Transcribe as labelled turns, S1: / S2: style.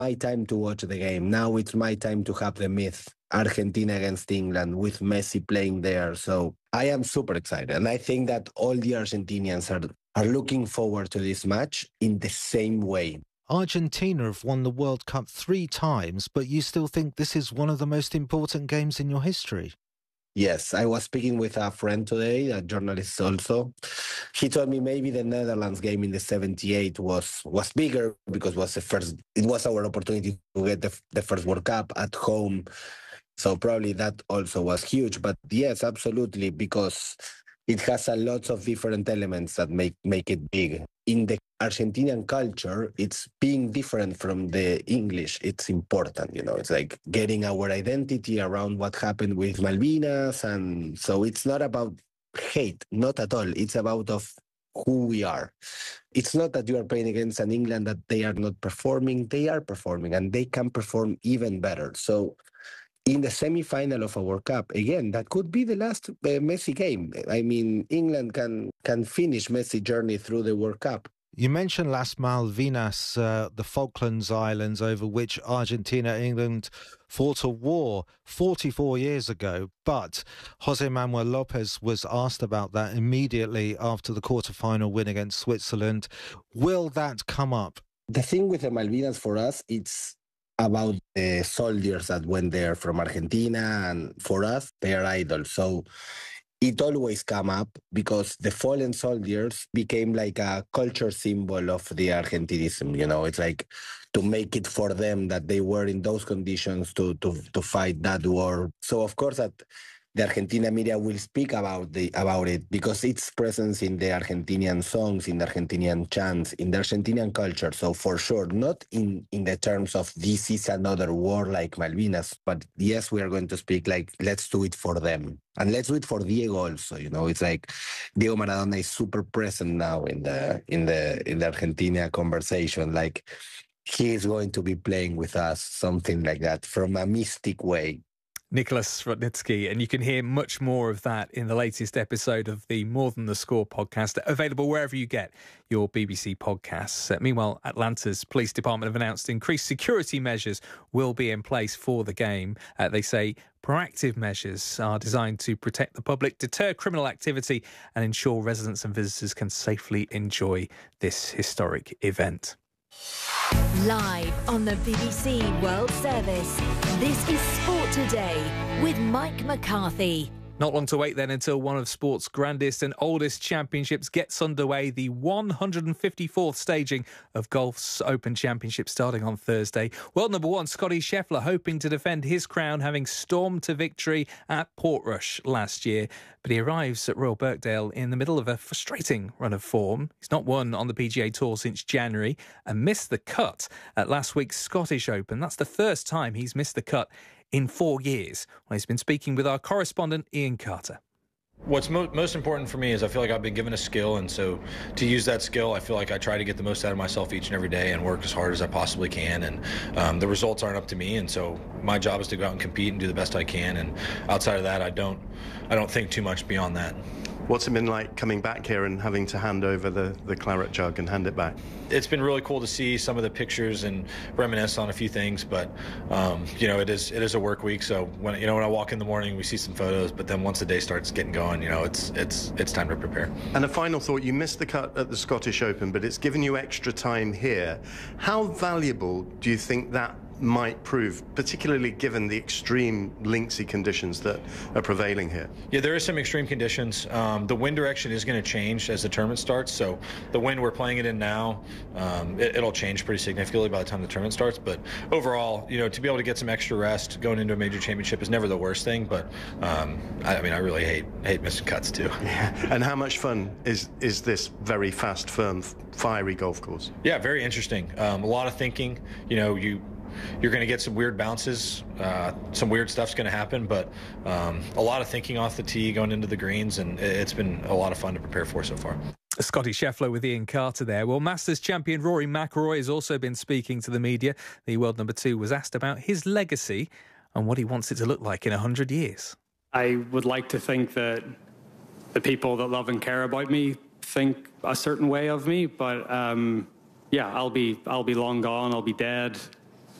S1: my time to watch the game. Now it's my time to have the myth, Argentina against England, with Messi playing there. So I am super excited. And I think that all the Argentinians are looking forward to this match in the same way.
S2: Argentina have won the World Cup 3 times, but you still think this is one of the most important games in your history?
S1: Yes, I was speaking with a friend today, a journalist also. He told me maybe the Netherlands game in the 78 was bigger because it was our opportunity to get the first World Cup at home. So probably that also was huge. But yes, absolutely, because it has a lot of different elements that make it big. In the Argentinian culture, it's being different from the English. It's important, it's like getting our identity around what happened with Malvinas. And so it's not about hate, not at all. It's about of who we are. It's not that you are playing against an England that they are not performing. They are performing and they can perform even better. So in the semi-final of a World Cup, again, that could be the last Messi game. I mean, England can finish Messi's journey through the World Cup.
S2: You mentioned Las Malvinas, the Falklands Islands, over which Argentina and England fought a war 44 years ago. But Jose Manuel Lopez was asked about that immediately after the quarter-final win against Switzerland. Will that come up?
S1: The thing with the Malvinas for us, it's about the soldiers that went there from Argentina, and for us, they are idols. So it always come up because the fallen soldiers became like a culture symbol of the Argentinism. It's like to make it for them that they were in those conditions to fight that war. So of course that the Argentina media will speak about it because its presence in the Argentinian songs, in the Argentinian chants, in the Argentinian culture. So for sure, not in the terms of this is another war like Malvinas, but yes, we are going to speak like, let's do it for them. And let's do it for Diego also. It's like Diego Maradona is super present now in the Argentina conversation. Like he is going to be playing with us, something like that, from a mystic way.
S3: Nicholas Rudnitsky, and you can hear much more of that in the latest episode of the More Than the Score podcast, available wherever you get your BBC podcasts. Meanwhile, Atlanta's police department have announced increased security measures will be in place for the game. They say proactive measures are designed to protect the public, deter criminal activity, and ensure residents and visitors can safely enjoy this historic event.
S4: Live on the BBC World Service, this is Sport Today with Mike McCarthy.
S3: Not long to wait then until one of sport's grandest and oldest championships gets underway, the 154th staging of golf's Open Championship starting on Thursday. World number 1, Scottie Scheffler, hoping to defend his crown, having stormed to victory at Portrush last year. But he arrives at Royal Birkdale in the middle of a frustrating run of form. He's not won on the PGA Tour since January and missed the cut at last week's Scottish Open. That's the first time he's missed the cut in 4 years. Well, he's been speaking with our correspondent, Ian Carter.
S5: What's most important for me is I feel like I've been given a skill, and so to use that skill, I feel like I try to get the most out of myself each and every day and work as hard as I possibly can. And the results aren't up to me, and so my job is to go out and compete and do the best I can. And outside of that, I don't think too much beyond that.
S6: What's it been like coming back here and having to hand over the claret jug and hand it back?
S5: It's been really cool to see some of the pictures and reminisce on a few things, but it is a work week. So when I walk in the morning, we see some photos, but then once the day starts getting going, it's time to prepare.
S6: And a final thought: you missed the cut at the Scottish Open, but it's given you extra time here. How valuable do you think that might prove, particularly given the extreme linksy conditions that are prevailing here?
S5: Yeah, there is some extreme conditions. The wind direction is going to change as the tournament starts. So the wind we're playing it in now, it'll change pretty significantly by the time the tournament starts. But overall, to be able to get some extra rest going into a major championship is never the worst thing. But I really hate missing cuts too.
S6: Yeah. And how much fun is this very fast, firm, fiery golf course?
S5: Yeah, very interesting. A lot of thinking. You're going to get some weird bounces, some weird stuff's going to happen, but a lot of thinking off the tee going into the greens, and it's been a lot of fun to prepare for so far.
S3: Scottie Scheffler with Ian Carter there. Well, Masters champion Rory McIlroy has also been speaking to the media. The world number 2 was asked about his legacy and what he wants it to look like in 100 years.
S7: I would like to think that the people that love and care about me think a certain way of me, but I'll be long gone, I'll be dead.